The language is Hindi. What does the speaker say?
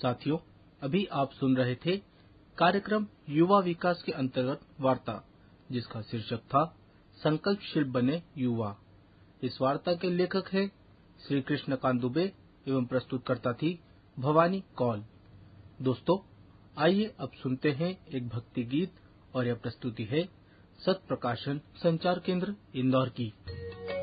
साथियों, अभी आप सुन रहे थे कार्यक्रम युवा विकास के अंतर्गत वार्ता, जिसका शीर्षक था संकल्पशील बने युवा। इस वार्ता के लेखक हैं श्री कृष्णकांत दुबे एवं प्रस्तुतकर्ता थी भवानी कौल। दोस्तों, आइए अब सुनते हैं एक भक्ति गीत और यह प्रस्तुति है सत प्रकाशन संचार केंद्र इंदौर की।